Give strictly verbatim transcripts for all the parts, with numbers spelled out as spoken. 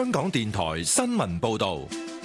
香港電台新聞報道。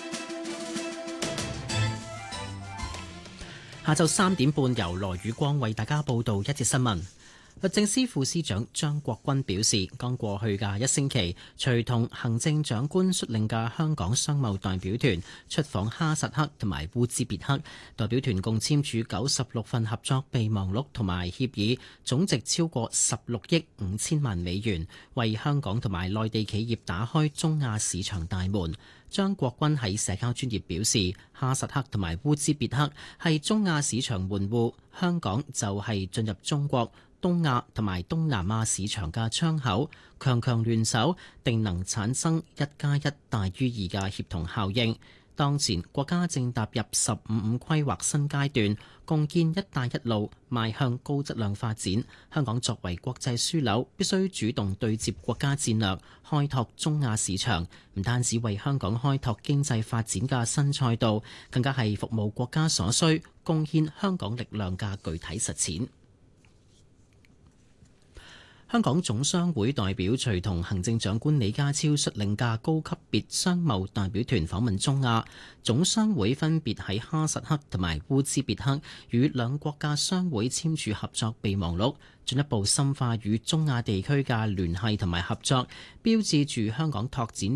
下晝三點半，由羅宇光為大家報道一節新聞。律政司副司長張國鈞表示，剛過去嘅一星期，隨同行政長官率領嘅香港商貿代表團出訪哈薩克同埋烏茲別克，代表團共簽署九十六份合作備忘錄同埋協議，總值超過十六億五千萬美元，為香港同埋內地企業打開中亞市場大門。張國鈞喺社交專頁表示，哈薩克同埋烏茲別克係中亞市場門戶，香港就係進入中國、東亞同埋東南亞市場嘅窗口，強強聯手定能產生一加一大於二嘅協同效應。當前國家正踏入十五五規劃新階段，共建一帶一路，邁向高質量發展。香港作為國際樞紐，必須主動對接國家戰略，開拓中亞市場，唔單止為香港開拓經濟發展嘅新賽道，更加係服務國家所需，貢獻香港力量嘅具體實踐。香港總商會代表隨同行政長官李家超率領嘅高級別商貿代表團訪問中亞，總商會分別喺哈薩克同埋烏茲別克與兩國嘅商會簽署合作備忘錄，進一步深化與中亞地區嘅聯繫同埋合作，標誌住香港拓展